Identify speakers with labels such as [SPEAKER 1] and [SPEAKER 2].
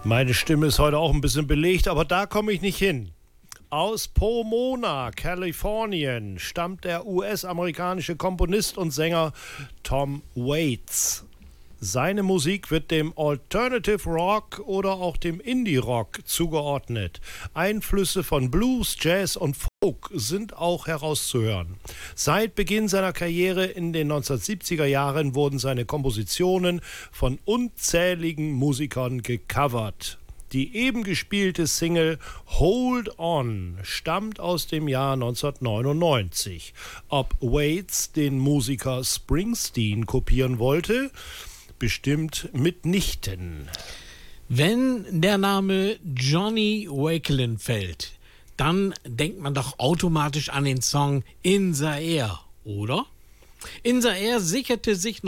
[SPEAKER 1] Meine Stimme ist heute auch ein bisschen belegt, aber da komme ich nicht hin. Aus Pomona, Kalifornien, stammt der US-amerikanische Komponist und Sänger Tom Waits. Seine Musik wird dem Alternative Rock oder auch dem Indie Rock zugeordnet. Einflüsse von Blues, Jazz und Folk sind auch herauszuhören. Seit Beginn seiner Karriere in den 1970er Jahren wurden seine Kompositionen von unzähligen Musikern gecovert. Die eben gespielte Single Hold On stammt aus dem Jahr 1999. Ob Waits den Musiker Springsteen kopieren wollte? Bestimmt mitnichten.
[SPEAKER 2] Wenn der Name Johnny Wakelin fällt, dann denkt man doch automatisch an den Song In the Air, oder? In the Air sicherte sich